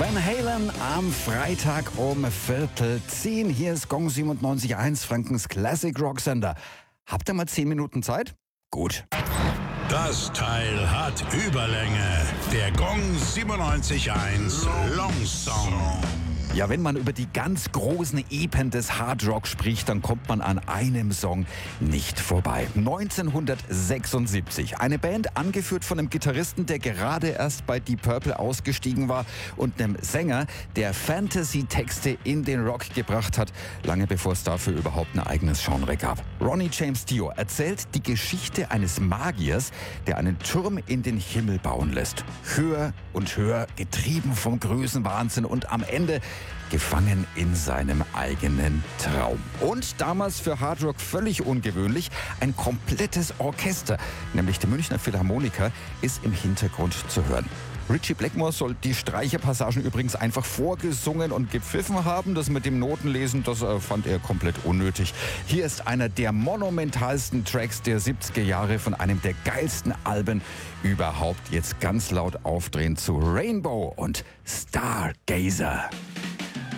Van Halen am Freitag um 9:45. Hier ist Gong 97.1, Frankens Classic Rock Sender. Habt ihr mal 10 Minuten Zeit? Gut. Das Teil hat Überlänge. Der Gong 97.1 Long Song. Ja, wenn man über die ganz großen Epen des Hard Rock spricht, dann kommt man an einem Song nicht vorbei. 1976. Eine Band, angeführt von einem Gitarristen, der gerade erst bei Deep Purple ausgestiegen war, und einem Sänger, der Fantasy-Texte in den Rock gebracht hat, lange bevor es dafür überhaupt ein eigenes Genre gab. Ronnie James Dio erzählt die Geschichte eines Magiers, der einen Turm in den Himmel bauen lässt. Höher und höher, getrieben vom Größenwahnsinn und am Ende gefangen in seinem eigenen Traum. Und damals für Hard Rock völlig ungewöhnlich, ein komplettes Orchester, nämlich die Münchner Philharmoniker, ist im Hintergrund zu hören. Ritchie Blackmore soll die Streicherpassagen übrigens einfach vorgesungen und gepfiffen haben. Das mit dem Notenlesen, das fand er komplett unnötig. Hier ist einer der monumentalsten Tracks der 70er Jahre von einem der geilsten Alben überhaupt. Jetzt ganz laut aufdrehen zu Rainbow und Stargazer.